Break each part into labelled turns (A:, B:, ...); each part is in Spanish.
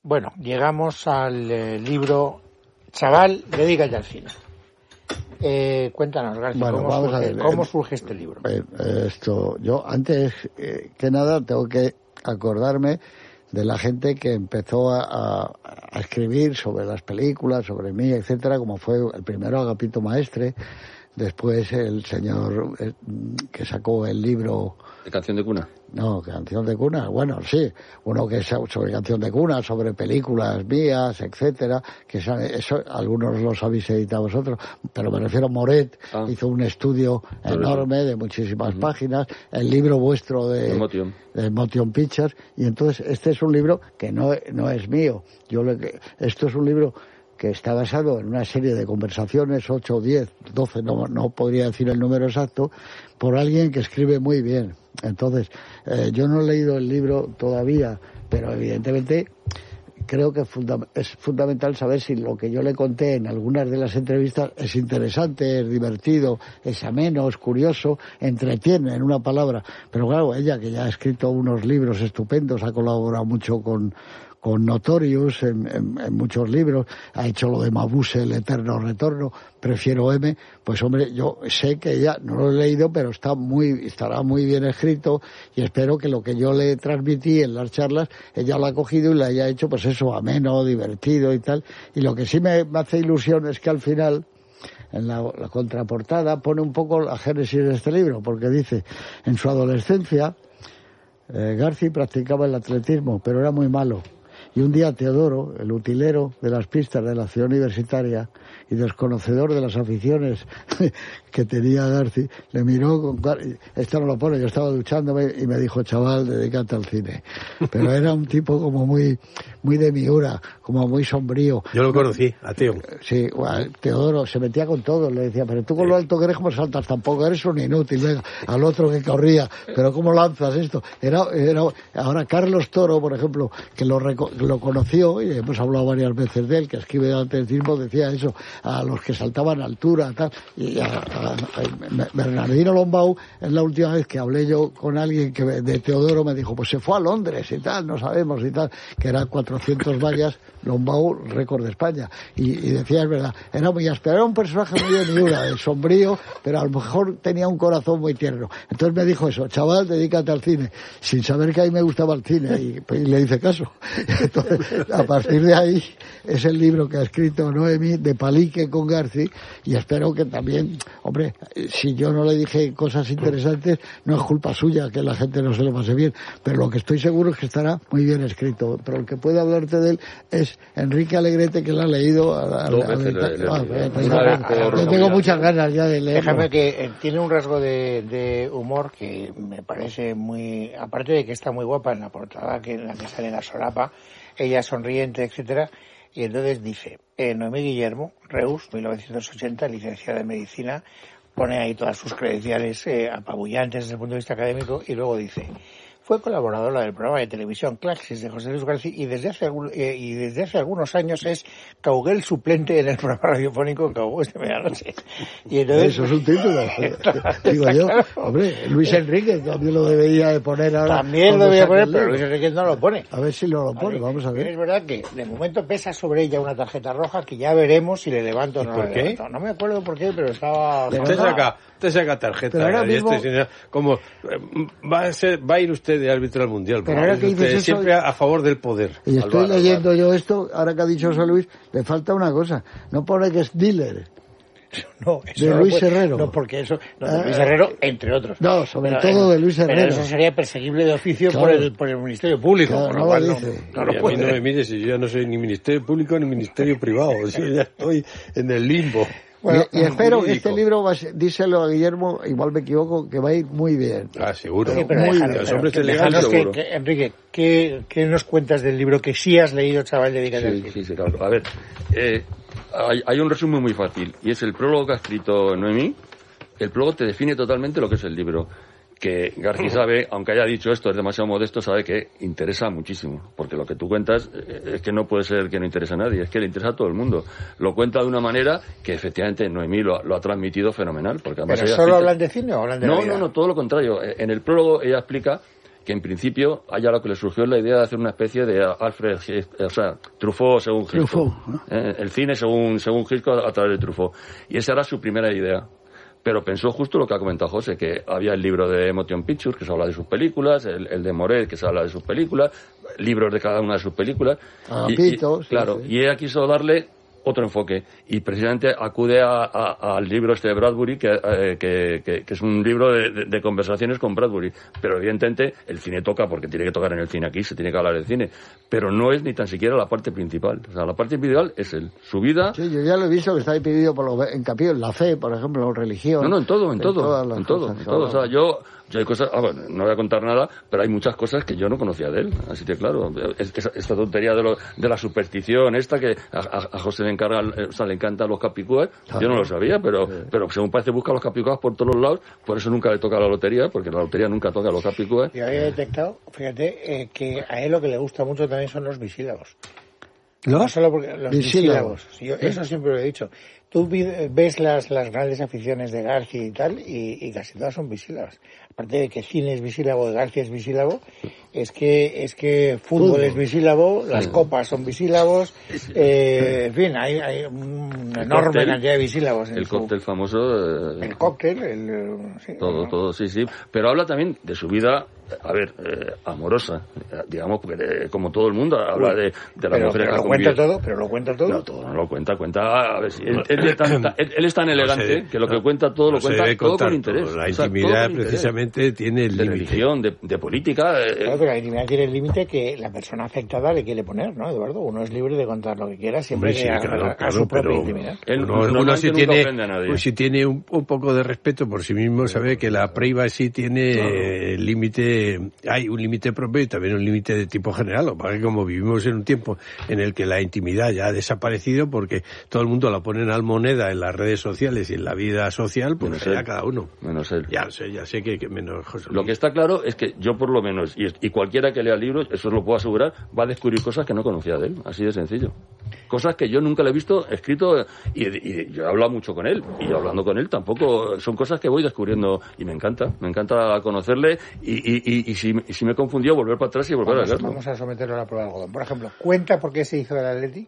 A: Bueno, llegamos al libro Chaval, dedícate al cine. Cuéntanos, García, bueno, ¿cómo surge este libro?
B: Yo antes que nada tengo que acordarme de la gente que empezó a escribir sobre las películas, sobre mí, etcétera, como fue el primero Agapito Maestre, después el señor que sacó el libro...
C: ¿De Canción de Cuna?
B: No, Canción de Cuna, bueno, sí, uno que es sobre Canción de Cuna, sobre películas mías, etcétera, que eso algunos los habéis editado vosotros, pero me refiero a Moret, hizo un estudio enorme de muchísimas páginas, el libro vuestro de Motion Pictures, y entonces este es un libro que no es mío, esto es un libro que está basado en una serie de conversaciones, 8, 10, 12, no podría decir el número exacto, por alguien que escribe muy bien. Entonces, yo no he leído el libro todavía, pero evidentemente creo que es fundamental saber si lo que yo le conté en algunas de las entrevistas es interesante, es divertido, es ameno, es curioso, entretiene, en una palabra. Pero claro, ella que ya ha escrito unos libros estupendos, ha colaborado mucho con Notorious en muchos libros, ha hecho lo de Mabuse, El Eterno Retorno, Prefiero M, pues hombre, yo sé que ella, no lo he leído, pero estará muy bien escrito, y espero que lo que yo le transmití en las charlas, ella lo ha cogido y le haya hecho, pues eso, ameno, divertido y tal. Y lo que sí me hace ilusión es que al final, en la contraportada, pone un poco la génesis de este libro, porque dice, en su adolescencia, García practicaba el atletismo, pero era muy malo. Y un día Teodoro, el utilero de las pistas de la ciudad universitaria y desconocedor de las aficiones que tenía García, le miró esto no lo pone, yo estaba duchándome y me dijo, chaval, dedícate al cine. Pero era un tipo como muy de miura, como muy sombrío.
D: Yo lo conocí, a Teo.
B: Sí, bueno, Teodoro se metía con todo, le decía, pero tú con lo alto que eres, ¿cómo saltas? Tampoco eres un inútil, venga, al otro que corría, pero ¿cómo lanzas esto? Ahora Carlos Toro, por ejemplo, que lo conoció, y hemos hablado varias veces de él, que escribe de atletismo, decía eso, a los que saltaban a altura, tal, y a Bernardino Lombau, es la última vez que hablé yo con alguien que de Teodoro, me dijo, pues se fue a Londres y tal, no sabemos y tal, que era 400 vallas, Lombau, récord de España, y decía, es verdad, era muy áspero, era un personaje muy de miura, sombrío, pero a lo mejor tenía un corazón muy tierno. Entonces me dijo eso, chaval, dedícate al cine, sin saber que a mí me gustaba el cine, y le hice caso. Entonces, a partir de ahí, es el libro que ha escrito Noemí, de palique con García, y espero que también, hombre, si yo no le dije cosas interesantes, no es culpa suya que la gente no se lo pase bien, pero lo que estoy seguro es que estará muy bien escrito. Pero el que puede hablarte de él es Enrique Alegrete, que lo ha leído. Yo tengo muchas ganas ya de leerlo.
A: Déjame que tiene un rasgo de humor que me parece muy, aparte de que está muy guapa en la portada, que en la que sale la solapa, ella sonriente, etcétera. Y entonces dice, Noemí Guillermo, Reus, 1980, licenciada en Medicina, pone ahí todas sus credenciales apabullantes desde el punto de vista académico, y luego dice, fue colaboradora del programa de televisión Claxis de José Luis García, y desde hace algunos años es Cauguel suplente en el programa radiofónico Cauguel de Medianoche. Y entonces,
B: eso es un título, digo yo. Hombre, Luis Enrique también lo debería de poner ahora.
A: También lo debería poner, pero Luis Enrique no lo pone.
B: A ver si lo pone, vamos a ver.
A: Es verdad que de momento pesa sobre ella una tarjeta roja que ya veremos si le levanto o no le levanto. No me acuerdo por qué, pero estaba...
D: Usted saca tarjeta.
B: Pero ahora mismo...
D: como va a ir usted de árbitro al mundial,
B: pero ahora que dices eso,
D: siempre a favor del poder.
B: Y estoy leyendo yo esto, ahora que ha dicho José Luis, le falta una cosa, no pone que es dealer.
A: No, eso
B: de
A: no
B: Luis Herrero.
A: No, porque eso, de Luis Herrero, entre otros.
B: No, sobre todo de Luis Herrero.
A: Pero eso sería perseguible de oficio, claro, por el Ministerio Público.
B: Claro,
A: por lo cual no
D: lo puede. A mí no me mires, si yo ya no soy ni Ministerio Público ni Ministerio Privado, yo ya estoy en el limbo.
B: Bueno, y espero que este libro, díselo a Guillermo, igual me equivoco, que va a ir muy bien.
D: Seguro.
A: Sí, pero
D: muy bien. Los hombres elegantes, seguro.
A: Enrique, ¿qué nos cuentas del libro que sí has leído, chaval? Dedícate al cine.
C: Sí, claro. A ver, hay un resumen muy fácil, y es el prólogo que ha escrito Noemí. El prólogo te define totalmente lo que es el libro. Que García sabe, aunque haya dicho esto, es demasiado modesto, sabe que interesa muchísimo, porque lo que tú cuentas es que no puede ser que no interese a nadie, es que le interesa a todo el mundo. Lo cuenta de una manera que efectivamente Noemí lo ha transmitido fenomenal. Porque además
A: ¿Pero solo hablan de cine o hablan de la vida?
C: No, todo lo contrario. En el prólogo ella explica que en principio a ella lo que le surgió es la idea de hacer una especie de Alfred, o sea, Truffaut según Hitchcock.
E: Truffaut, ¿no?
C: El cine según Hitchcock a través de Truffaut. Y esa era su primera idea. Pero pensó justo lo que ha comentado José, que había el libro de Motion Pictures, que se habla de sus películas, el de Moret, que se habla de sus películas, libros de cada una de sus películas. Claro, y ella quiso darle otro enfoque, y precisamente acude al libro este de Bradbury, que es un libro de conversaciones con Bradbury, pero evidentemente el cine toca, porque tiene que tocar en el cine aquí, se tiene que hablar del cine, pero no es ni tan siquiera la parte principal. O sea, la parte principal es su vida.
B: Sí, yo ya lo he visto, que está ahí pedido por los hincapié en la fe, por ejemplo, religión.
C: En todo. O sea, yo hay cosas, bueno, no voy a contar nada, pero hay muchas cosas que yo no conocía de él, así que claro, esta tontería de la superstición, esta que a José le encarga, o sea, le encantan los capicúas, yo no lo sabía, pero según parece busca los capicúas por todos los lados, por eso nunca le toca la lotería, porque la lotería nunca toca los capicúas.
A: Yo había detectado, fíjate, que a él lo que le gusta mucho también son los bisílabos.
E: ¿Los?
A: No solo porque los bisílabos. Eso siempre lo he dicho. Tú ves las grandes aficiones de García y tal, y casi todas son bisílabas. Aparte de que cine es bisílabo, García es bisílabo, es que fútbol es bisílabo, las copas son bisílabos, en fin, hay una enorme cantidad de bisílabos.
C: El cóctel famoso.
A: El cóctel, sí.
C: Todo, sí. Pero habla también de su vida, a ver, amorosa, digamos, porque como todo el mundo habla de las mujeres que
A: lo cuenta todo, pero lo cuenta todo.
C: No, todo no lo cuenta, a ver si él es tan elegante que lo que cuenta todo lo cuenta todo con interés.
D: La intimidad precisamente tiene el límite.
C: De religión, de política.
A: Claro, pero la intimidad tiene el límite que la persona afectada le quiere poner, ¿no, Eduardo? Uno es libre de contar lo que quiera, siempre que a su propia intimidad.
D: Uno si tiene un poco de respeto por sí mismo, sabe que la privacy tiene límite, hay un límite propio y también un límite de tipo general. Lo que pasa es que como vivimos en un tiempo en el que la intimidad ya ha desaparecido porque todo el mundo la pone en almoneda en las redes sociales y en la vida social, pues ya cada uno.
C: Menos él.
D: Ya sé que menos José Luis.
C: Lo que está claro es que yo por lo menos, y cualquiera que lea libros, eso lo puedo asegurar, va a descubrir cosas que no conocía de él, así de sencillo. Cosas que yo nunca le he visto escrito, y yo he hablado mucho con él, y hablando con él tampoco, son cosas que voy descubriendo, y me encanta conocerle, y si me confundió, volver para atrás y volver a leerlo.
A: Vamos a someterlo a la prueba de algodón. Por ejemplo, ¿cuenta por qué se hizo el Atleti?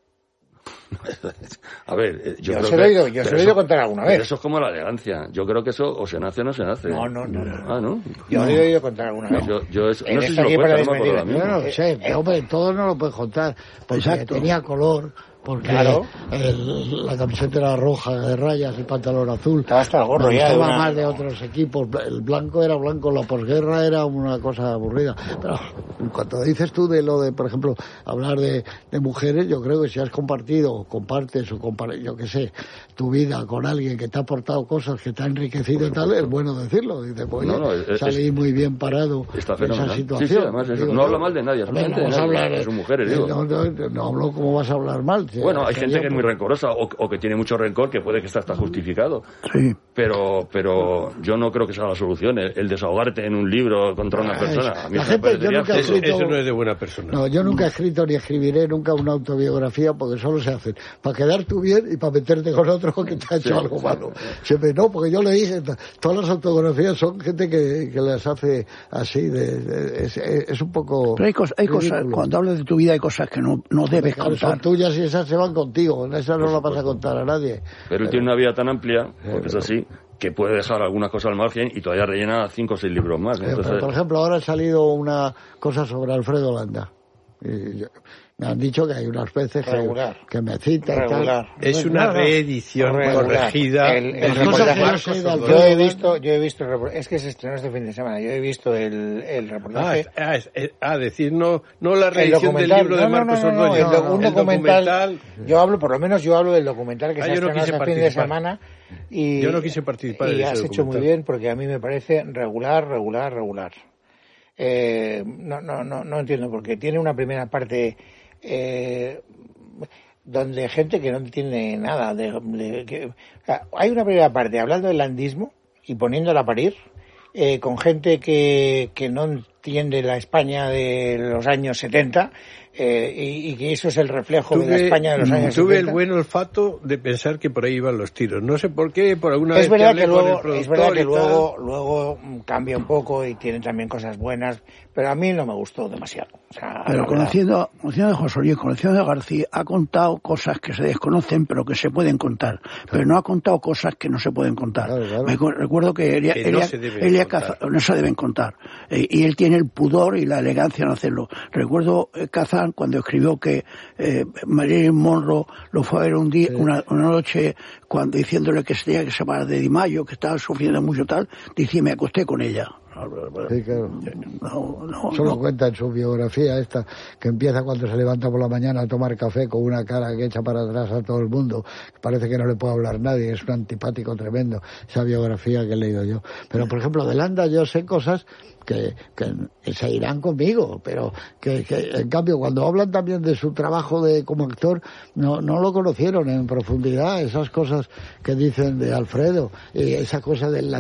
C: A ver,
A: yo se lo he oído contar alguna vez.
C: Eso es como la elegancia. Yo creo que eso o se nace o no se nace.
A: No.
C: Ah, ¿no?
A: Yo lo he oído contar alguna vez.
C: Yo eso, no sé si lo cuenta, no me acuerdo la misma.
B: No sé, hombre, todo no lo puedes contar. Porque tenía color, porque la camiseta era roja de rayas, el pantalón azul.
A: Estaba hasta el gorro ya.
B: Estaba más de otros equipos. El blanco era blanco, la posguerra era una cosa aburrida. Pero cuando dices tú de lo de, por ejemplo, hablar de mujeres, yo creo que si has compartido, compartes yo qué sé, tu vida con alguien que te ha aportado cosas, que te ha enriquecido y tal, es bueno decirlo. Dice, pues salí muy bien parado en esa situación.
C: Sí, además, no habla mal de nadie, solamente de sus mujeres, digo.
B: No hablo como vas a hablar mal.
C: Bueno, hay gente que es muy rencorosa o que tiene mucho rencor, que puede que está justificado.
E: Sí.
C: Pero yo no creo que sea la solución, el desahogarte en un libro contra una persona. A mí
D: eso no es de buena persona.
B: No, yo nunca he escrito ni escribiré nunca una autobiografía porque solo se hacen para quedar tú bien y para meterte con otro que te ha hecho algo malo. Siempre no, porque yo leí, todas las autobiografías son gente que las hace así, es un poco...
E: Pero hay cosas, cuando hablas de tu vida hay cosas que no debes contar.
B: Son tuyas y esas se van contigo, esa no la vas a contar a nadie.
C: Pero él tiene una vida tan amplia, porque es así, que puede dejar algunas cosas al margen y todavía rellena 5 o 6 libros más. Entonces...
B: Por ejemplo, ahora ha salido una cosa sobre Alfredo Landa. Me han dicho que hay unas veces que me cita y tal.
D: Es una reedición corregida.
A: Yo he visto es que se estrenó este fin de semana. Yo he visto el reportaje.
D: Decir no la reedición del libro de Marcos Ordóñez.
A: Un documental. Yo hablo del documental que se ha estrenado este fin de semana. Y
D: yo no quise participar en ese
A: has hecho muy bien porque a mí me parece regular. No entiendo porque tiene una primera parte donde gente que no tiene nada hay una primera parte hablando del landismo y poniéndola a parir con gente que no tiende la España de los años 70 y que eso es el reflejo de la España de los años 70.
D: Tuve el buen olfato de pensar que por ahí iban los tiros. No sé por qué, por alguna vez
A: que hablé
D: con el productor.
A: Es verdad que luego cambia un poco y tiene también cosas buenas, pero a mí no me gustó demasiado. O sea,
E: pero conociendo a José Luis, conociendo a García, ha contado cosas que se desconocen pero que se pueden contar, pero no ha contado cosas que no se pueden contar. Claro. Recuerdo que no se deben contar. Y él tiene el pudor y la elegancia en hacerlo. Recuerdo Kazan cuando escribió que Marilyn Monroe lo fue a ver un día, una noche, cuando diciéndole que se tenía que separar de Di Maio, que estaba sufriendo mucho tal, dice, me acosté con ella.
B: Sí, claro. Solo cuenta en su biografía esta, que empieza cuando se levanta por la mañana a tomar café con una cara que echa para atrás a todo el mundo, parece que no le puede hablar nadie, es un antipático tremendo, esa biografía que he leído yo. Pero por ejemplo de Landa yo sé cosas que se irán conmigo, pero que en cambio cuando hablan también de su trabajo como actor no lo conocieron en profundidad, esas cosas que dicen de Alfredo, y esa cosa del